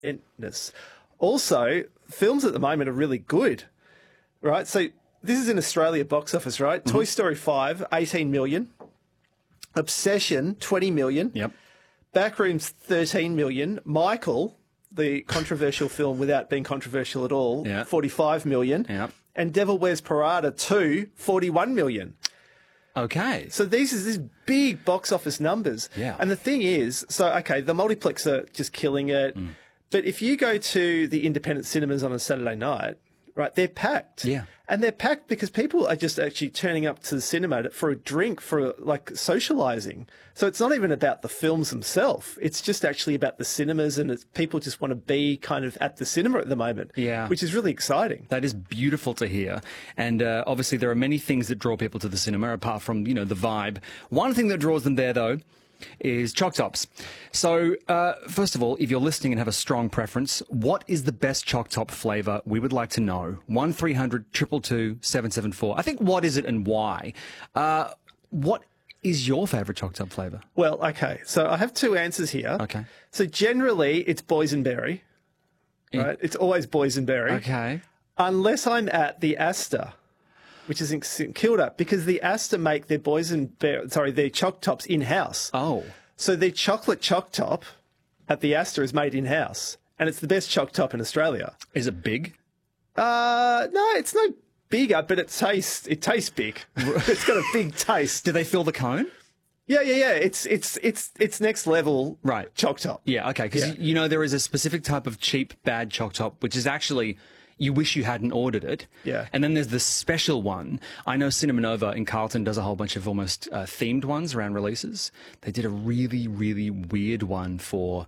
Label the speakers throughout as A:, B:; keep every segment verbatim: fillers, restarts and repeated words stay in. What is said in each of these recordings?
A: Endless. Also, films at the moment are really good, right? So this is in Australia box office, right? Mm-hmm. Toy Story five, eighteen million. Obsession, twenty million.
B: Yep.
A: Backrooms, thirteen million. Michael, the controversial film without being controversial at all,
B: yep.
A: forty-five million.
B: Yep.
A: And Devil Wears Prada two, forty-one million.
B: Okay.
A: So these are these big box office numbers.
B: Yeah.
A: And the thing is, so, okay, the multiplex are just killing it. Mm. But if you go to the independent cinemas on a Saturday night, right, they're packed.
B: Yeah.
A: And they're packed because people are just actually turning up to the cinema for a drink, for like socialising. So it's not even about the films themselves. It's just actually about the cinemas, and it's, people just want to be kind of at the cinema at the moment.
B: Yeah.
A: Which is really exciting.
B: That is beautiful to hear. And uh, obviously there are many things that draw people to the cinema apart from, you know, the vibe. One thing that draws them there, though, is Choc Tops. So, uh, first of all, if you're listening and have a strong preference, what is the best Choc Top flavour? We would like to know. one three hundred two two two seven seven four. I think, what is it and why? Uh, what is your favourite Choc Top flavour?
A: Well, okay. So I have two answers here.
B: Okay.
A: So generally, it's boysenberry, right? It's always boysenberry.
B: Okay.
A: Unless I'm at the Astor, which is in St Kilda, because the Astor make their boysenberry, sorry, their Choc Tops in-house.
B: Oh.
A: So their chocolate Choc Top at the Astor is made in-house, and it's the best Choc Top in Australia.
B: Is it big?
A: Uh, no, it's no bigger, but it tastes, it tastes big. It's got a big taste.
B: Do they fill the cone?
A: Yeah, yeah, yeah. It's it's it's it's next level,
B: right?
A: Choc Top.
B: Yeah, okay. Because
A: yeah.
B: you know there is a specific type of cheap bad Choc Top, which is actually, you wish you hadn't ordered it.
A: Yeah.
B: And then there's the special one. I know Cinema Nova in Carlton does a whole bunch of almost uh, themed ones around releases. They did a really, really weird one for,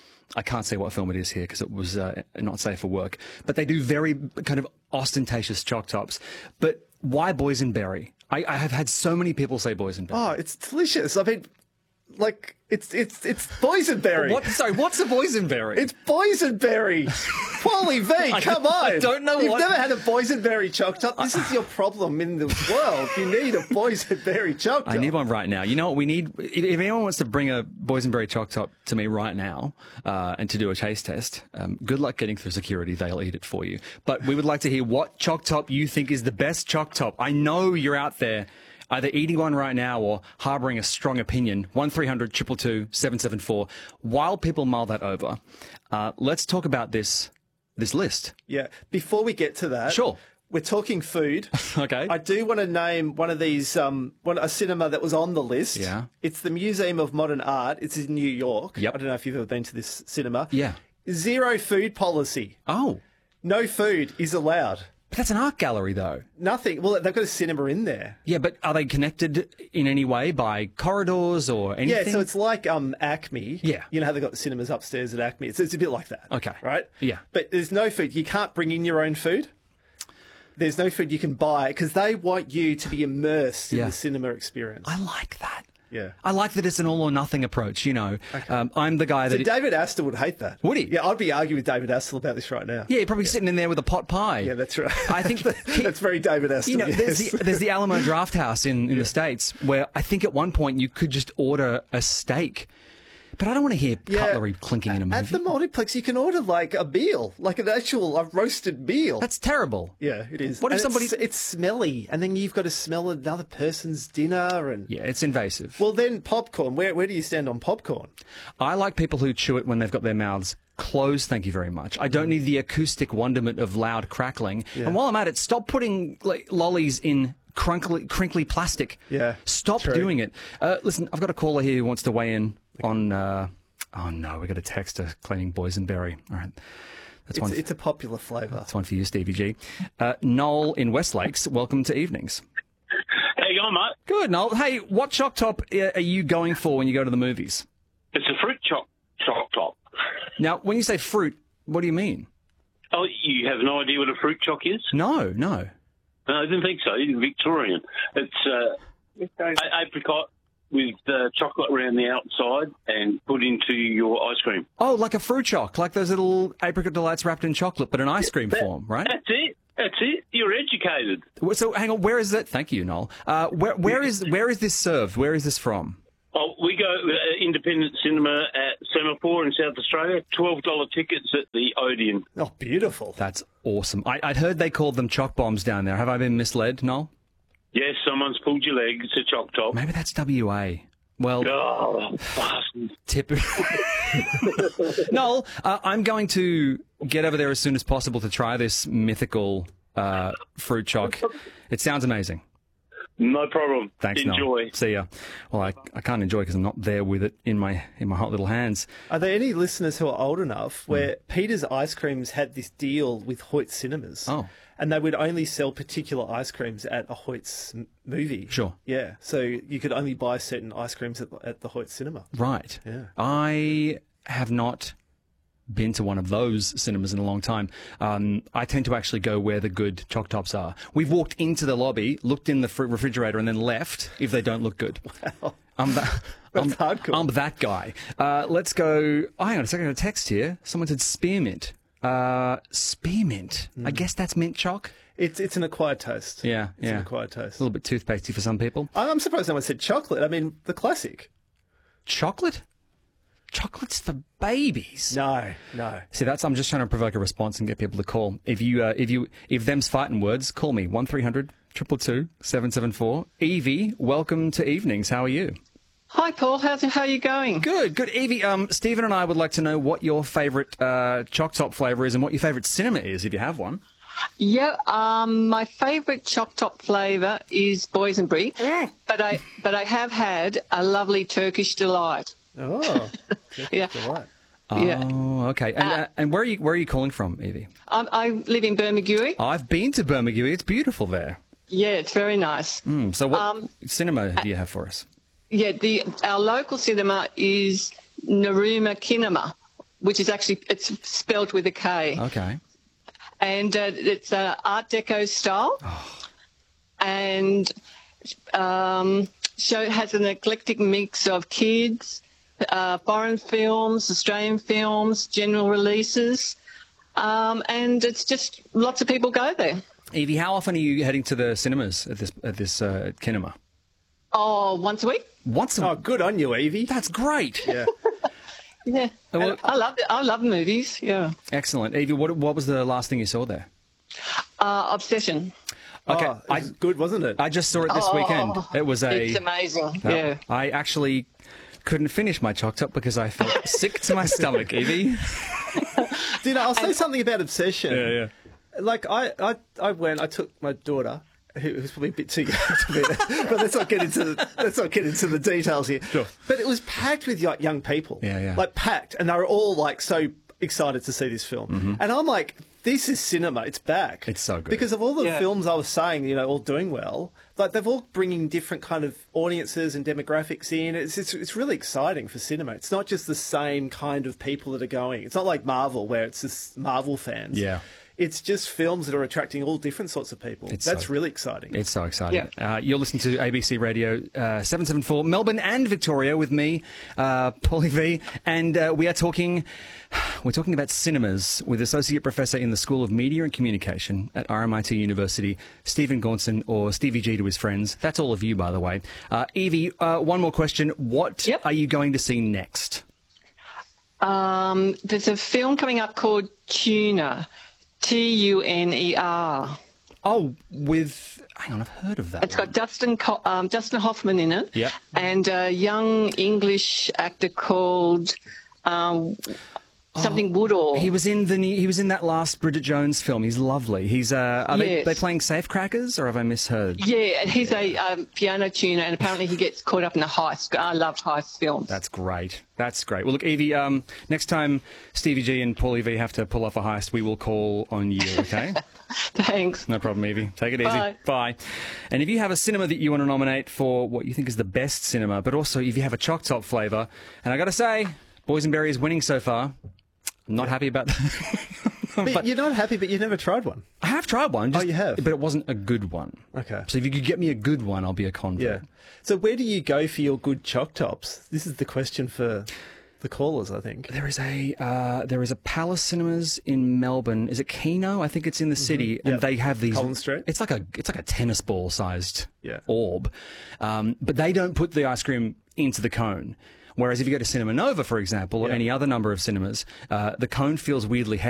B: I can't say what film it is here because it was uh, not safe for work, but they do very kind of ostentatious Choc Tops. But why boysenberry? I, I have had so many people say boysenberry.
A: Oh, it's delicious. I mean, like, it's it's it's boysenberry.
B: What? Sorry, what's a boysenberry?
A: It's boysenberry. Paulie V, come on.
B: I don't know
A: You've
B: what...
A: never had a boysenberry Choc Top. This is your problem in the world. You need a boysenberry Choc Top.
B: I need one right now. You know what we need? If, if anyone wants to bring a boysenberry Choc Top to me right now uh, and to do a taste test, um, good luck getting through security. They'll eat it for you. But we would like to hear what Choc Top you think is the best Choc Top. I know you're out there either eating one right now or harbouring a strong opinion. one three hundred two two two seven seven four. While people mull that over, uh, let's talk about this this list.
A: Yeah. Before we get to that,
B: sure.
A: We're talking food.
B: Okay.
A: I do want to name one of these, um, one a cinema that was on the list.
B: Yeah.
A: It's the Museum of Modern Art. It's in New York.
B: Yep.
A: I don't know if you've ever been to this cinema.
B: Yeah.
A: Zero food policy.
B: Oh.
A: No food is allowed.
B: But that's an art gallery, though.
A: Nothing. Well, they've got a cinema in there.
B: Yeah, but are they connected in any way by corridors or anything?
A: Yeah, so it's like um, Acme.
B: Yeah.
A: You know how they've got the cinemas upstairs at Acme? It's, it's a bit like that.
B: Okay.
A: Right?
B: Yeah.
A: But there's no food. You can't bring in your own food. There's no food you can buy because they want you to be immersed in
B: yeah.
A: the cinema experience.
B: I like that.
A: Yeah.
B: I like that it's an all or nothing approach, you know.
A: Okay.
B: Um, I'm the guy that...
A: So
B: it...
A: David Astor would hate that.
B: Would he?
A: Yeah, I'd be arguing with David Astor about this right now.
B: Yeah, you're probably yeah. sitting in there with a pot pie.
A: Yeah, that's right.
B: I think... he,
A: that's very David Astor,
B: You know,
A: yes.
B: there's, the, there's the Alamo Draft House in, in yeah. the States where I think at one point you could just order a steak. But I don't want to hear
A: yeah,
B: cutlery clinking in a movie.
A: At the multiplex, you can order like a meal, like an actual a roasted meal.
B: That's terrible.
A: Yeah, it is.
B: What if
A: and
B: somebody?
A: It's, it's smelly, and then you've got to smell another person's dinner, and
B: yeah, it's invasive.
A: Well, then popcorn. Where where do you stand on popcorn?
B: I like people who chew it when they've got their mouths closed. Thank you very much. I don't need the acoustic wonderment of loud crackling. Yeah. And while I'm at it, stop putting like, lollies in crunkly, crinkly plastic.
A: Yeah,
B: stop
A: true.
B: doing it. Uh, listen, I've got a caller here who wants to weigh in okay. on. Uh, Oh no, we got a text to cleaning boysenberry. All right, that's
A: it's,
B: one.
A: It's a popular flavour.
B: That's one for you, Stevie G. Uh, Noel in Westlakes, welcome to Evenings.
C: How you going, mate?
B: Good, Noel. Hey, what Choc Top are you going for when you go to the movies?
C: It's a fruit choc choc top.
B: Now, when you say fruit, what do you mean?
C: Oh, you have no idea what a fruit choc is?
B: No, no.
C: No, I didn't think so. It's Victorian. It's uh, apricot with uh, chocolate around the outside and put into your ice cream.
B: Oh, like a fruit choc, like those little apricot delights wrapped in chocolate, but in ice cream
C: that,
B: form, right?
C: That's it. That's it. You're educated.
B: So, hang on. Where is it? Thank you, Noel. Uh, where, where is where is this served? Where is this from?
C: Oh, we go uh, independent cinema at Semaphore in South Australia. twelve dollars tickets at the Odeon.
A: Oh, beautiful.
B: That's awesome. I, I'd heard they called them chock bombs down there. Have I been misled, Noel?
C: Yes, someone's pulled your leg. It's a chock top.
B: Maybe that's W A. Well,
C: Oh, bastard.
B: tip. Noel, uh, I'm going to get over there as soon as possible to try this mythical uh, fruit choc. It sounds amazing.
C: No problem.
B: Thanks,
C: Enjoy.
B: Noel. See ya. Well, I, I can't enjoy because I'm not there with it in my in my hot little hands.
A: Are there any listeners who are old enough
B: Hmm.
A: where Peter's Ice Creams had this deal with Hoyt Cinemas?
B: Oh.
A: And they would only sell particular ice creams at a Hoyt's m- movie.
B: Sure.
A: Yeah. So you could only buy certain ice creams at, at the Hoyt Cinema.
B: Right.
A: Yeah.
B: I have not been to one of those cinemas in a long time. Um, I tend to actually go where the good choc tops are. We've walked into the lobby, looked in the fr- refrigerator, and then left if they don't look good.
A: Wow.
B: I'm that. I'm,
A: That's hardcore.
B: I'm that guy. Uh, let's go. Oh, hang on a second. I got a text here. Someone said spearmint. Uh, spearmint. I guess that's mint choc.
A: It's it's an acquired taste.
B: Yeah,
A: It's
B: yeah.
A: an acquired
B: A
A: taste.
B: little bit toothpastey for some people.
A: I- I'm surprised no one said chocolate. I mean, the classic.
B: Chocolate? Chocolate's for babies.
A: No, no.
B: See, that's I'm just trying to provoke a response and get people to call. If you, uh, if you, if them's fighting words, call me one three hundred two two two seven seven four. Evie, welcome to Evenings. How are you?
D: Hi, Paul. How's how are you going?
B: Good, good. Evie, um, Stephen and I would like to know what your favourite uh, choc top flavour is and what your favourite cinema is, if you have one.
D: Yeah, um, my favourite choc top flavour is boysenberry, but I but I have had a lovely Turkish delight.
A: Oh,
D: Yeah,
A: right.
D: yeah.
B: Oh, okay. And, uh, and where are you? Where are you calling from, Evie?
D: Um, I live in Bermagui.
B: I've been to Bermagui. It's beautiful there.
D: Yeah, it's very nice.
B: Mm, so, what
D: Um,
B: cinema do you have for us?
D: Yeah, the our local cinema is Naruma Kinema, which is actually it's spelled with a K.
B: Okay.
D: And uh, it's uh, Art Deco style, and um, show has an eclectic mix of kids, uh, foreign films, Australian films, general releases, um, and it's just lots of people go there.
B: Evie, how often are you heading to the cinemas at this at this uh, kinema?
D: Oh, once a week.
B: Once a
A: Oh, good on you, Evie.
B: That's great.
A: Yeah.
D: Yeah,
B: well-
D: I love it. I love movies. Yeah,
B: Excellent. Evie, what what was the last thing you saw there?
D: uh, Obsession.
B: Okay,
A: Oh, it
B: I
A: was good, wasn't it?
B: I just saw it this
D: Oh,
B: weekend. It was a.
D: It's amazing.
B: No,
D: Yeah.
B: I actually couldn't finish my choc top because I felt sick to my stomach, Evie.
A: Do you know, I'll say something about Obsession.
B: yeah.
A: Like, I, I, I went, I took my daughter, who was probably a bit too young to be there, but let's not get into the, let's not get into the details here.
B: Sure.
A: But it was packed with like young people.
B: Yeah, yeah.
A: Like packed, and they were all like so excited to see this film. And I'm like, this is cinema. It's back.
B: It's so good.
A: Because of all the
D: Yeah.
A: films I was saying, you know, all doing well. Like they've all bringing different kind of audiences and demographics in. It's, it's it's really exciting for cinema. It's not just the same kind of people that are going. It's not like Marvel where it's just Marvel fans.
B: Yeah.
A: It's just films that are attracting all different sorts of people.
B: It's
A: That's
B: so-
A: really exciting.
B: It's so exciting. Uh, you're listening to A B C Radio uh, seven seven four, Melbourne and Victoria with me, uh, Paulie V. And uh, we are talking, we're talking about cinemas with Associate Professor in the School of Media and Communication at R M I T University, Stephen Gaunson, or Stevie G to his friends. That's all of you, by the way. Uh, Evie, uh, one more question. What
D: Yep.
B: are you going to see next?
D: Um, there's a film coming up called Tuna, T U N E R.
B: Oh, with, hang on, I've heard of that.
D: It's got
B: one.
D: Dustin Co- um, Dustin Hoffman in it,
B: Yep.
D: and a young English actor called um, something Woodall.
B: He was in the new- he was in that last Bridget Jones film. He's lovely. He's uh, are they,
D: Yes.
B: they playing Safecrackers or have I misheard?
D: Yeah, and he's a um, piano tuner, and apparently he gets caught up in a heist. I love heist films.
B: That's great. That's great. Well, look, Evie, um, next time Stevie G and Paulie V have to pull off a heist, we will call on you, okay?
D: Thanks.
B: No problem, Evie. Take it easy.
D: Bye.
B: Bye. And if you have a cinema that you want to nominate for what you think is the best cinema, but also if you have a choc top flavour, and I got to say, Boysenberry is winning so far. I'm not happy about that.
A: But,
B: but
A: you're not happy, but you've never tried one.
B: I have tried one. Just,
A: Oh, you have?
B: But it wasn't a good one.
A: Okay.
B: So if you could get me a good one, I'll be a convert.
A: Yeah. So where do you go for your good choc tops? This is the question for the callers, I think.
B: There is a uh, there is a Palace Cinemas in Melbourne. Is it Kino? I think it's in the city, and
A: Yep.
B: they have these.
A: Collins Street.
B: It's like a it's like a tennis ball sized
A: Yeah.
B: orb, um, but they don't put the ice cream into the cone. Whereas if you go to Cinema Nova, for example, or
A: Yeah.
B: any other number of cinemas, uh, the cone feels weirdly heavy.